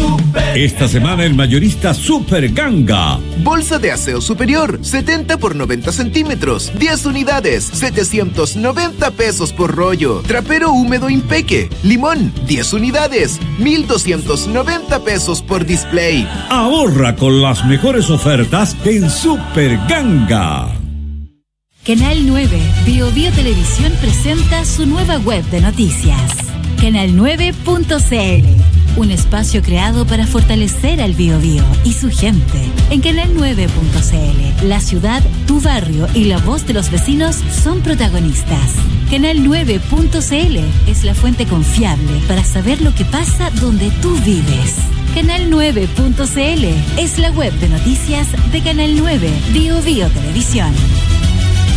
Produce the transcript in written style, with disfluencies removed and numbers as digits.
Esta semana el mayorista Super Ganga. Bolsa de aseo superior, 70 por 90 centímetros, 10 unidades, 790 pesos por rollo. Trapero húmedo Impeque, limón, 10 unidades, 1,290 pesos por display. Ahorra con las mejores ofertas en Super Ganga. Canal 9, Bio Televisión presenta su nueva web de noticias. Canal9.cl, un espacio creado para fortalecer al Biobío y su gente. En Canal9.cl, la ciudad, tu barrio y la voz de los vecinos son protagonistas. Canal9.cl es la fuente confiable para saber lo que pasa donde tú vives. Canal9.cl es la web de noticias de Canal 9, Bio Televisión.